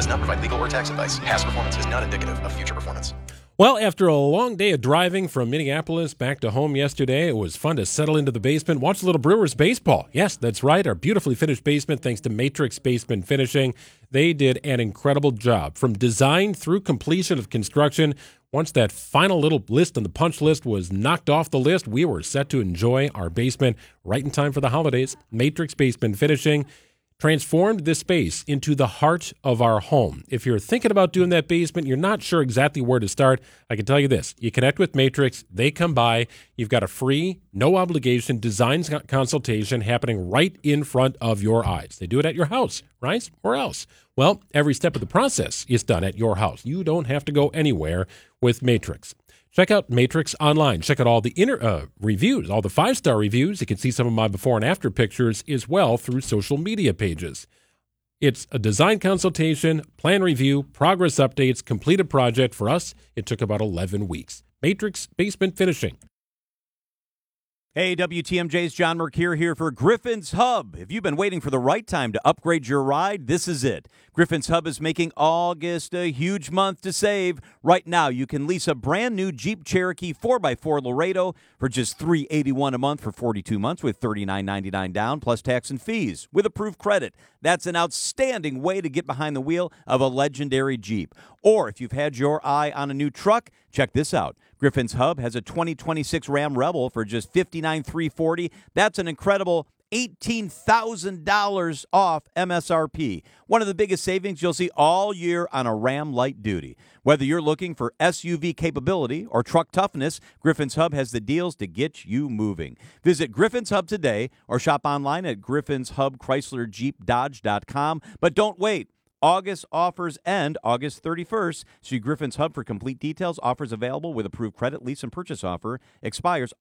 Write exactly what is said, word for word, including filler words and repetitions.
does not provide legal or tax advice. Past performance is not indicative of future performance. Well, after a long day of driving from Minneapolis back to home yesterday, it was fun to settle into the basement, watch a little Brewers baseball. Yes, that's right, our beautifully finished basement, thanks to Matrix Basement Finishing. They did an incredible job. From design through completion of construction, once that final little list on the punch list was knocked off the list, we were set to enjoy our basement right in time for the holidays. Matrix Basement Finishing transformed this space into the heart of our home. If you're thinking about doing that basement, you're not sure exactly where to start, I can tell you this. You connect with Matrix, they come by, you've got a free, no obligation design consultation happening right in front of your eyes. They do it at your house, right? Or else. Well, every step of the process is done at your house. You don't have to go anywhere with Matrix. Check out Matrix online. Check out all the inter, uh, reviews, all the five-star reviews. You can see some of my before and after pictures as well through social media pages. It's a design consultation, plan review, progress updates, completed project. For us, it took about eleven weeks. Matrix Basement Finishing. Hey, W T M J's John Mercure here for Griffin's Hub. If you've been waiting for the right time to upgrade your ride, this is it. Griffin's Hub is making August a huge month to save. Right now, you can lease a brand new Jeep Cherokee four by four Laredo for just three hundred eighty-one dollars a month for forty-two months with thirty-nine ninety-nine down plus tax and fees with approved credit. That's an outstanding way to get behind the wheel of a legendary Jeep. Or if you've had your eye on a new truck, check this out. Griffin's Hub has a twenty twenty-six Ram Rebel for just fifty-nine thousand three hundred forty dollars. That's an incredible eighteen thousand dollars off M S R P. One of the biggest savings you'll see all year on a Ram Light Duty. Whether you're looking for S U V capability or truck toughness, Griffin's Hub has the deals to get you moving. Visit Griffin's Hub today or shop online at griffins hub chrysler jeep dodge dot com. But don't wait. August offers end August thirty-first. See Griffin's Hub for complete details. Offers available with approved credit, lease, and purchase offer. Expires